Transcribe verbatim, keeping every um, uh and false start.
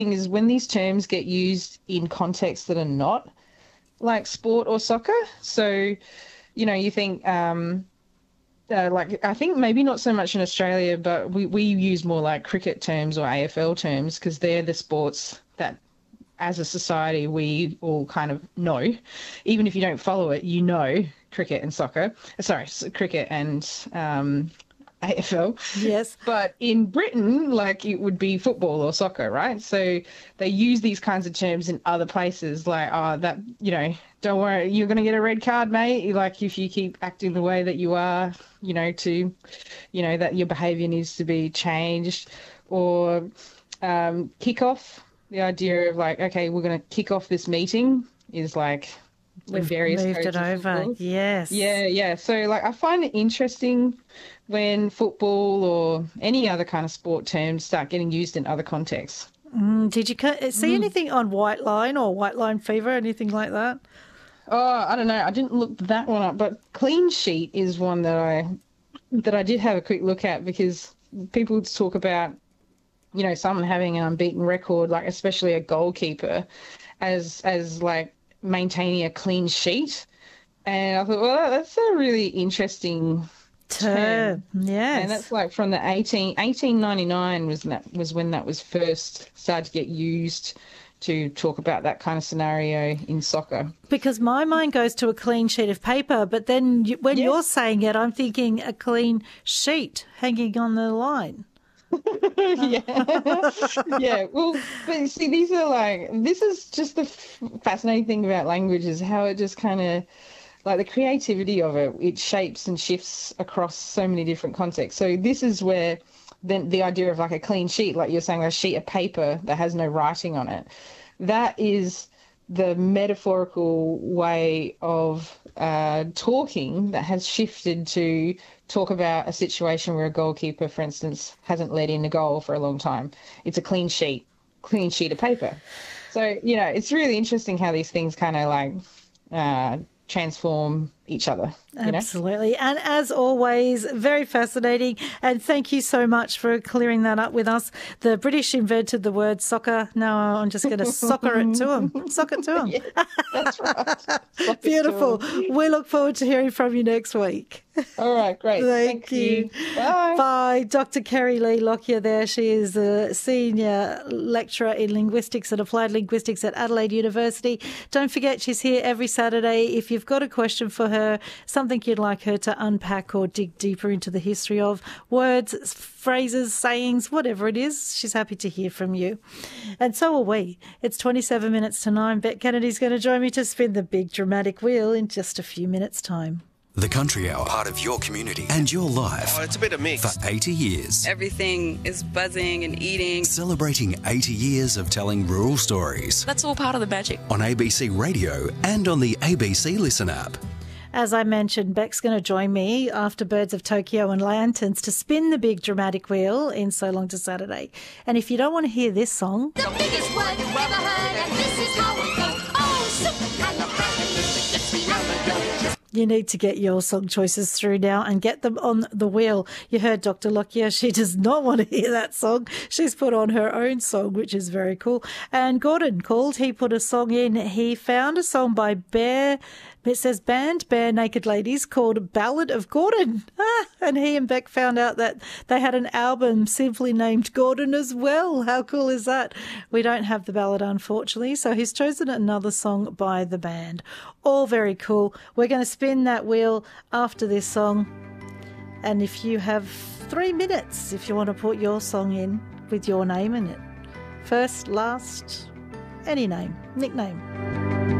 thing is when these terms get used in contexts that are not like sport or soccer. So, you know, you think um, uh, like I think maybe not so much in Australia, but we, we use more like cricket terms or A F L terms because they're the sports that as a society we all kind of know. Even if you don't follow it, you know cricket and soccer. Sorry, cricket and um, A F L. Yes. But in Britain, like it would be football or soccer, right? So they use these kinds of terms in other places like, oh, that, you know, don't worry, you're going to get a red card, mate. Like if you keep acting the way that you are, you know, to, you know, that your behaviour needs to be changed. Or um, kick off. The idea of like, okay, we're going to kick off this meeting is like We've various moved it over. Yes. Yeah, yeah. So like I find it interesting when football or any other kind of sport terms start getting used in other contexts. Mm, did you see anything on white line or white line fever, anything like that? Oh, I don't know. I didn't look that one up, but clean sheet is one that I that I did have a quick look at because people talk about, you know, someone having an unbeaten record, like especially a goalkeeper, as as like maintaining a clean sheet. And I thought, well, that's a really interesting term. Yes. And that's like from the eighteen, eighteen ninety-nine was that was when that was first started to get used to talk about that kind of scenario in soccer. Because my mind goes to a clean sheet of paper, but then you, when Yes. you're saying it, I'm thinking a clean sheet hanging on the line. yeah, yeah. Well, but you see, these are like this is just the f- fascinating thing about language is how it just kind of like the creativity of it. It shapes and shifts across so many different contexts. So this is where then the idea of like a clean sheet, like you're saying, a sheet of paper that has no writing on it, that is the metaphorical way of uh, talking that has shifted to talk about a situation where a goalkeeper, for instance, hasn't let in a goal for a long time. It's a clean sheet, clean sheet of paper. So, you know, it's really interesting how these things kind of like uh, transform each other. You know? Absolutely. And as always, very fascinating. And thank you so much for clearing that up with us. The British invented the word soccer. Now I'm just going to soccer it to them. Sock it to them. Yeah, that's right. Beautiful. We look forward to hearing from you next week. All right, great. Thank, Thank you. you. Bye. Bye. Doctor Kerry Lee Lockyer there. She is a senior lecturer in linguistics and applied linguistics at Adelaide University. Don't forget she's here every Saturday. If you've got a question for her, something you'd like her to unpack or dig deeper into the history of, words, phrases, sayings, whatever it is, she's happy to hear from you. And so are we. It's twenty-seven minutes to nine. Bet Kennedy's going to join me to spin the big dramatic wheel in just a few minutes' time. The Country Hour, part of your community and your life. Oh, it's a bit of mix. For eighty years. Everything is buzzing and eating. Celebrating eighty years of telling rural stories. That's all part of the magic. On A B C Radio and on the A B C Listen app. As I mentioned, Beck's going to join me after Birds of Tokyo and Lanterns to spin the big dramatic wheel in So Long to Saturday. And if you don't want to hear this song... The biggest word you've ever heard, and this is how it goes. Oh, supercalifragilisticexpialidocious. You need to get your song choices through now and get them on the wheel. You heard Doctor Lockyer. She does not want to hear that song. She's put on her own song, which is very cool. And Gordon called. He put a song in. He found a song by Bear. It says band Bare Naked Ladies called Ballad of Gordon. Ah, and he and Beck found out that they had an album simply named Gordon as well. How cool is that? We don't have the ballad, unfortunately, so he's chosen another song by the band. All very cool. We're going to spin that wheel after this song. And if you have three minutes, if you want to put your song in with your name in it. First, last, any name, nickname.